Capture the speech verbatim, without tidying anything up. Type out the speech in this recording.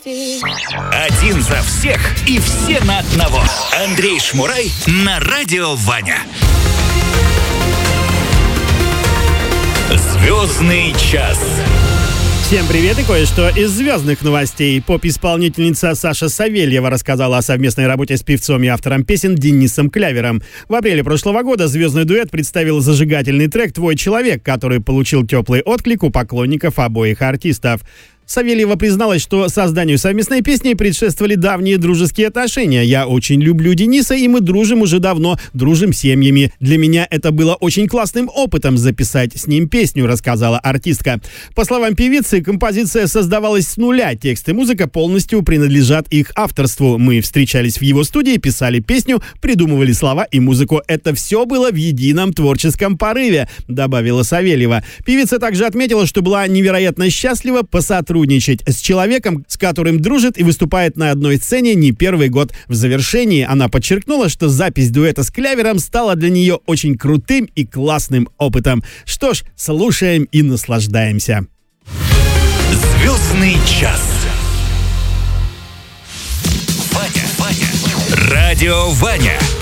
Один за всех и все на одного. Андрей Шмурай на радио Ваня. Звездный час. Всем привет и кое-что из звездных новостей. Поп-исполнительница Саша Савельева рассказала о совместной работе с певцом и автором песен Денисом Клявером. В апреле прошлого года звездный дуэт представил зажигательный трек «Твой человек», который получил теплый отклик у поклонников обоих артистов. Савельева призналась, что созданию совместной песни предшествовали давние дружеские отношения. «Я очень люблю Дениса, и мы дружим уже давно, дружим семьями. Для меня это было очень классным опытом записать с ним песню», — рассказала артистка. По словам певицы, композиция создавалась с нуля. Текст и музыка полностью принадлежат их авторству. «Мы встречались в его студии, писали песню, придумывали слова и музыку. Это все было в едином творческом порыве», — добавила Савельева. Певица также отметила, что была невероятно счастлива посотрудничать с человеком, с которым дружит и выступает на одной сцене не первый год. В завершении она подчеркнула, что запись дуэта с Клявером стала для нее очень крутым и классным опытом. Что ж, слушаем и наслаждаемся. Звездный час. Ваня, Ваня. Радио Ваня.